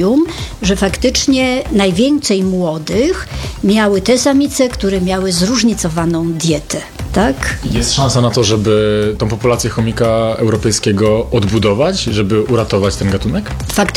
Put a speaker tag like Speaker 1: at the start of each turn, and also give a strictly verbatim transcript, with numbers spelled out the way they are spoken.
Speaker 1: laboratorium, że faktycznie najwięcej młodych miały te samice, które miały zróżnicowaną dietę. Tak?
Speaker 2: Jest szansa na to, żeby tą populację chomika europejskiego odbudować, żeby uratować ten gatunek?
Speaker 1: Faktycznie